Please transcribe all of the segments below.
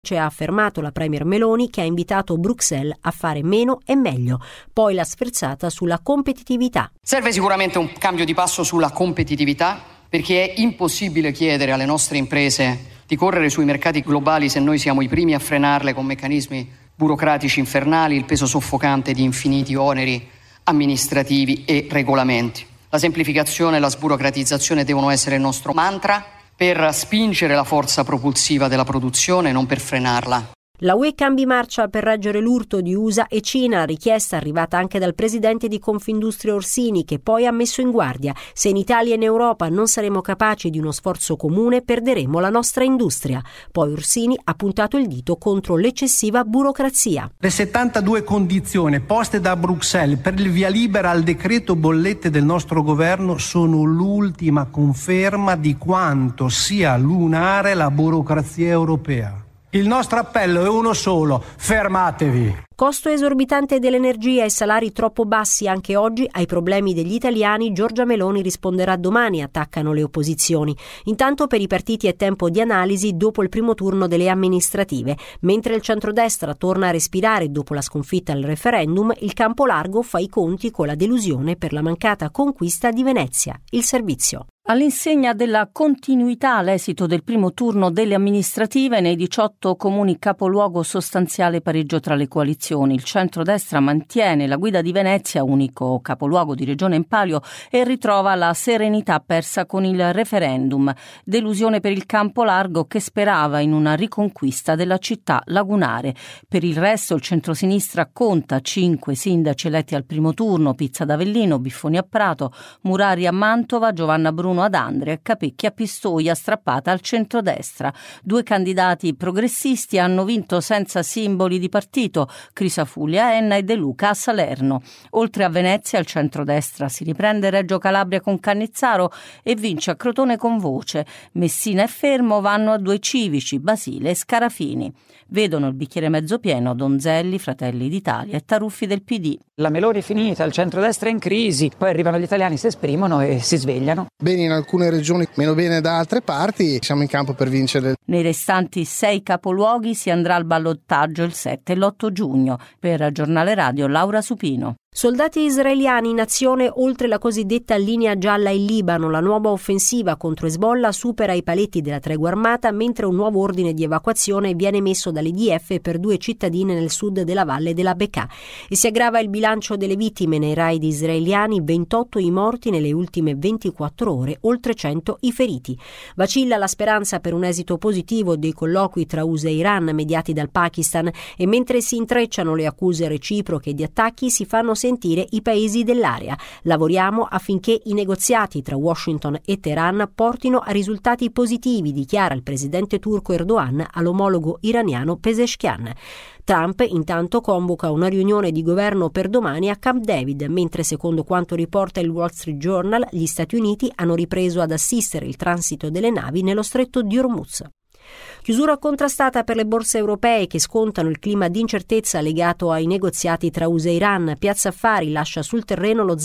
Ha affermato la premier Meloni, che ha invitato Bruxelles a fare meno e meglio. Poi la sferzata sulla competitività. Serve sicuramente un cambio di passo sulla competitività, perché è impossibile chiedere alle nostre imprese di correre sui mercati globali se noi siamo i primi a frenarle con meccanismi burocratici infernali, il peso soffocante di infiniti oneri amministrativi e regolamenti. La semplificazione e la sburocratizzazione devono essere il nostro mantra per spingere la forza propulsiva della produzione, non per frenarla. La UE cambi marcia per reggere l'urto di USA e Cina, richiesta arrivata anche dal presidente di Confindustria Orsini, che poi ha messo in guardia: se in Italia e in Europa non saremo capaci di uno sforzo comune, perderemo la nostra industria. Poi Orsini ha puntato il dito contro l'eccessiva burocrazia. Le 72 condizioni poste da Bruxelles per il via libera al decreto bollette del nostro governo sono l'ultima conferma di quanto sia lunare la burocrazia europea. Il nostro appello è uno solo: fermatevi. Costo esorbitante dell'energia e salari troppo bassi anche oggi ai problemi degli italiani. Giorgia Meloni risponderà domani, attaccano le opposizioni. Intanto per i partiti è tempo di analisi dopo il primo turno delle amministrative. Mentre il centrodestra torna a respirare dopo la sconfitta al referendum, il campo largo fa i conti con la delusione per la mancata conquista di Venezia. Il servizio. All'insegna della continuità l'esito del primo turno delle amministrative nei 18 comuni capoluogo sostanziale pareggio tra le coalizioni. Il centrodestra mantiene la guida di Venezia, unico capoluogo di regione in palio, e ritrova la serenità persa con il referendum. Delusione per il campo largo, che sperava in una riconquista della città lagunare. Per il resto il centrosinistra conta 5 sindaci eletti al primo turno: Pizza d'Avellino, Biffoni a Prato, Murari a Mantova, Giovanna Bruno ad Andria e Capecchi a Pistoia, strappata al centrodestra. 2 candidati progressisti hanno vinto senza simboli di partito: Crisafulli a Enna e De Luca a Salerno. Oltre a Venezia, il centrodestra si riprende Reggio Calabria con Cannizzaro e vince a Crotone con Voce. Messina e Fermo vanno a 2 civici, Basile e Scarafini. Vedono il bicchiere mezzo pieno Donzelli, Fratelli d'Italia e Taruffi del PD. La Meloni è finita, il centrodestra è in crisi, poi arrivano gli italiani, si esprimono e si svegliano. Bene in alcune regioni, meno bene da altre parti, siamo in campo per vincere. Nei restanti 6 capoluoghi si andrà al ballottaggio il 7 e l'8 giugno. Per Giornale Radio, Laura Supino. Soldati israeliani in azione oltre la cosiddetta linea gialla in Libano. La nuova offensiva contro Hezbollah supera i paletti della tregua armata, mentre un nuovo ordine di evacuazione viene emesso dall'IDF per 2 cittadine nel sud della valle della Bekaa. E si aggrava il bilancio delle vittime nei raid israeliani: 28 i morti nelle ultime 24 ore, oltre 100 i feriti. Vacilla la speranza per un esito positivo dei colloqui tra USA e Iran mediati dal Pakistan, e mentre si intrecciano le accuse reciproche di attacchi si fanno sentire i paesi dell'area. Lavoriamo affinché i negoziati tra Washington e Teheran portino a risultati positivi, dichiara il presidente turco Erdogan all'omologo iraniano Pezeshkian. Trump intanto convoca una riunione di governo per domani a Camp David, mentre secondo quanto riporta il Wall Street Journal gli Stati Uniti hanno ripreso ad assistere il transito delle navi nello stretto di Hormuz. Chiusura contrastata per le borse europee, che scontano il clima di incertezza legato ai negoziati tra USA e Iran. Piazza Affari lascia sul terreno lo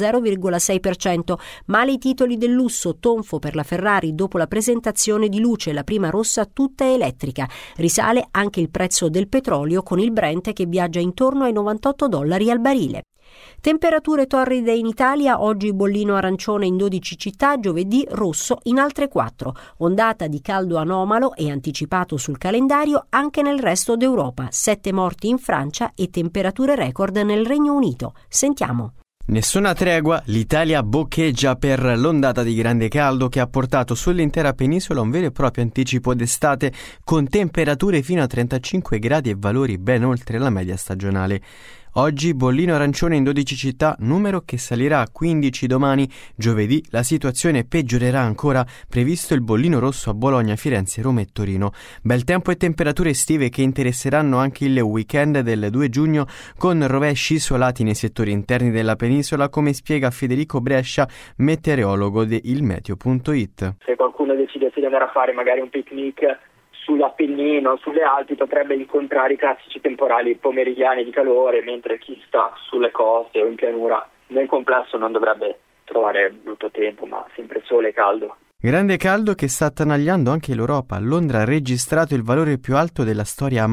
0,6%, male i titoli del lusso, tonfo per la Ferrari dopo la presentazione di Luce, la prima rossa tutta elettrica. Risale anche il prezzo del petrolio, con il Brent che viaggia intorno ai $98 al barile. Temperature torride in Italia, oggi bollino arancione in 12 città, giovedì rosso in altre 4. Ondata di caldo anomalo e anticipato sul calendario anche nel resto d'Europa. 7 morti in Francia e temperature record nel Regno Unito. Sentiamo. Nessuna tregua, l'Italia boccheggia per l'ondata di grande caldo che ha portato sull'intera penisola un vero e proprio anticipo d'estate, con temperature fino a 35 gradi e valori ben oltre la media stagionale. Oggi bollino arancione in 12 città, numero che salirà a 15 domani. Giovedì la situazione peggiorerà ancora, previsto il bollino rosso a Bologna, Firenze, Roma e Torino. Bel tempo e temperature estive che interesseranno anche il weekend del 2 giugno, con rovesci isolati nei settori interni della penisola, come spiega Federico Brescia, meteorologo di ilmeteo.it. Se qualcuno decide di andare a fare magari un picnic sull'Appennino, sulle Alpi, potrebbe incontrare i classici temporali pomeridiani di calore, mentre chi sta sulle coste o in pianura nel complesso non dovrebbe trovare brutto tempo, ma sempre sole e caldo. Grande caldo che sta attanagliando anche l'Europa. Londra ha registrato il valore più alto della storia